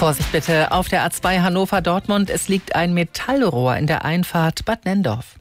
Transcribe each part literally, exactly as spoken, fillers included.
Vorsicht bitte auf der A zwei Hannover-Dortmund. Es liegt ein Metallrohr in der Einfahrt Bad Nenndorf.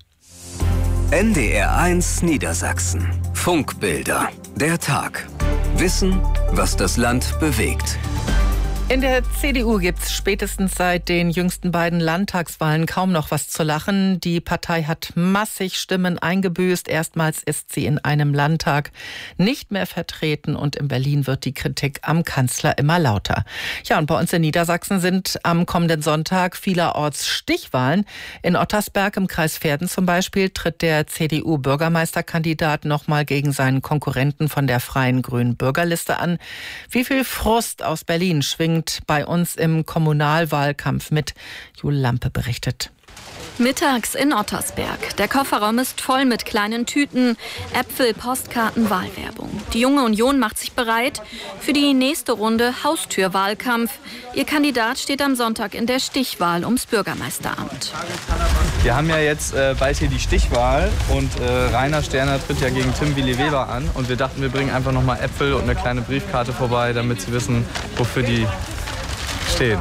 N D R eins Niedersachsen. Funkbilder. Der Tag. Wissen, was das Land bewegt. In der C D U gibt es spätestens seit den jüngsten beiden Landtagswahlen kaum noch was zu lachen. Die Partei hat massig Stimmen eingebüßt. Erstmals ist sie in einem Landtag nicht mehr vertreten und in Berlin wird die Kritik am Kanzler immer lauter. Ja, und bei uns in Niedersachsen sind am kommenden Sonntag vielerorts Stichwahlen. In Ottersberg im Kreis Verden zum Beispiel tritt der C D U-Bürgermeisterkandidat nochmal gegen seinen Konkurrenten von der Freien Grünen Bürgerliste an. Wie viel Frust aus Berlin schwingt bei uns im Kommunalwahlkampf mit? Jule Lampe berichtet. Mittags in Ottersberg. Der Kofferraum ist voll mit kleinen Tüten, Äpfel, Postkarten, Wahlwerbung. Die Junge Union macht sich bereit für die nächste Runde Haustürwahlkampf. Ihr Kandidat steht am Sonntag in der Stichwahl ums Bürgermeisteramt. Wir haben ja jetzt äh, bald hier die Stichwahl und äh, Rainer Sterner tritt ja gegen Tim Willi Weber an. Und wir dachten, wir bringen einfach noch mal Äpfel und eine kleine Briefkarte vorbei, damit Sie wissen, wofür die stehen.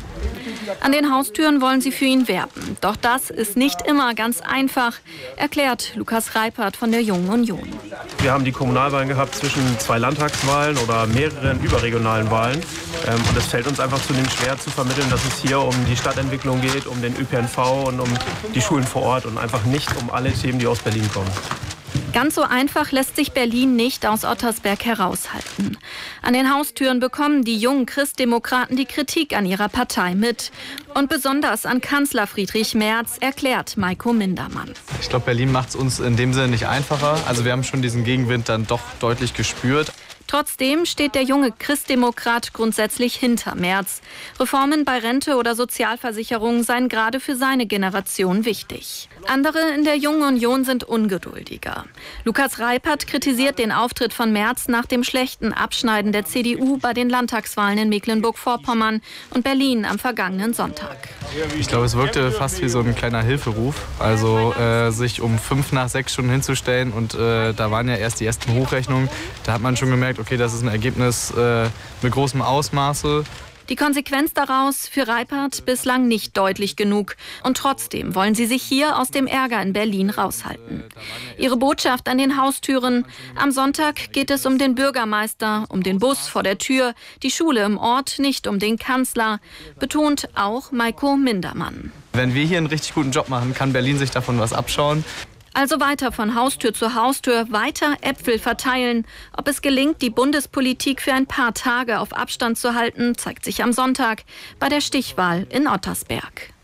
An den Haustüren wollen sie für ihn werben. Doch das ist nicht immer ganz einfach, erklärt Lukas Reipert von der Jungen Union. Wir haben die Kommunalwahlen gehabt zwischen zwei Landtagswahlen oder mehreren überregionalen Wahlen. Und es fällt uns einfach zunehmend schwer zu vermitteln, dass es hier um die Stadtentwicklung geht, um den Ö P N V und um die Schulen vor Ort und einfach nicht um alle Themen, die aus Berlin kommen. Ganz so einfach lässt sich Berlin nicht aus Ottersberg heraushalten. An den Haustüren bekommen die jungen Christdemokraten die Kritik an ihrer Partei mit. Und besonders an Kanzler Friedrich Merz, erklärt Maiko Mindermann. Ich glaube, Berlin macht es uns in dem Sinne nicht einfacher. Also wir haben schon diesen Gegenwind dann doch deutlich gespürt. Trotzdem steht der junge Christdemokrat grundsätzlich hinter Merz. Reformen bei Rente oder Sozialversicherung seien gerade für seine Generation wichtig. Andere in der Jungen Union sind ungeduldiger. Lukas Reipert kritisiert den Auftritt von Merz nach dem schlechten Abschneiden der C D U bei den Landtagswahlen in Mecklenburg-Vorpommern und Berlin am vergangenen Sonntag. Ich glaube, es wirkte fast wie so ein kleiner Hilferuf. Also äh, sich um fünf nach sechs Stunden hinzustellen und äh, da waren ja erst die ersten Hochrechnungen. Da hat man schon gemerkt, okay, das ist ein Ergebnis äh, mit großem Ausmaße. Die Konsequenz daraus für Reipert bislang nicht deutlich genug. Und trotzdem wollen sie sich hier aus dem Ärger in Berlin raushalten. Ihre Botschaft an den Haustüren: Am Sonntag geht es um den Bürgermeister, um den Bus vor der Tür, die Schule im Ort, nicht um den Kanzler, betont auch Maiko Mindermann. Wenn wir hier einen richtig guten Job machen, kann Berlin sich davon was abschauen. Also weiter von Haustür zu Haustür, weiter Äpfel verteilen. Ob es gelingt, die Bundespolitik für ein paar Tage auf Abstand zu halten, zeigt sich am Sonntag bei der Stichwahl in Ottersberg.